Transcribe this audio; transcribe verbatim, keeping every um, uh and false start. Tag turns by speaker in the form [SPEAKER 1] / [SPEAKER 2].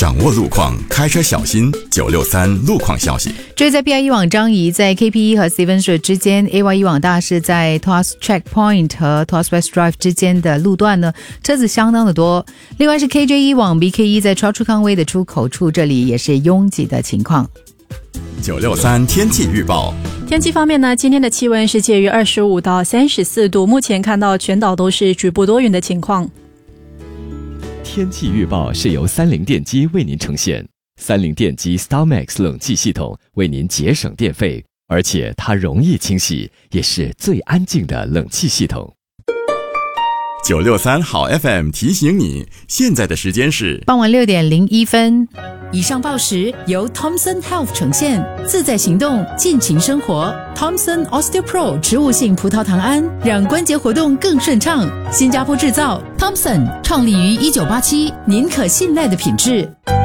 [SPEAKER 1] 掌握路况，开车小心。九六三路况消息。
[SPEAKER 2] 这在 P I E 网张仪在 K P E 和 Stevens Road 之间 ，A Y E 网大是在 Tuas Checkpoint 和 Tuas West Drive 之间的路段呢，车子相当的多。另外是 K J E 网 B K E 在 Choa Chu Kang Way 的出口处，这里也是拥挤的情况。
[SPEAKER 1] 九六三天气预报。
[SPEAKER 3] 天气方面呢，今天的气温是介于二十五到三十四度，目前看到全岛都是局部多云的情况。
[SPEAKER 4] 天气预报是由三菱电机为您呈现。三菱电机 StarMax 冷气系统为您节省电费，而且它容易清洗，也是最安静的冷气系统。
[SPEAKER 1] 九六三好 F M 提醒你，现在的时间是
[SPEAKER 2] 傍晚六点零一分。以上报时由 Thomson Health 呈现，自在行动，尽情生活。Thomson OsteoPro 植物性葡萄糖胺，让关节活动更顺畅。新加坡制造 ，Thomson 创立于一九八七，您可信赖的品质。